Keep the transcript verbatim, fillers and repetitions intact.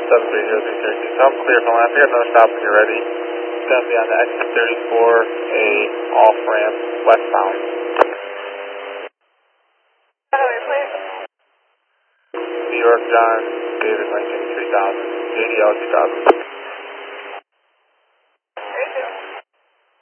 seven three zero three Cherokee. So I'm clear from last. I got another stop when you're ready. It's going to be on the exit thirty-four A off ramp westbound. New York, John, David Lincoln three thousand, J D L two thousand.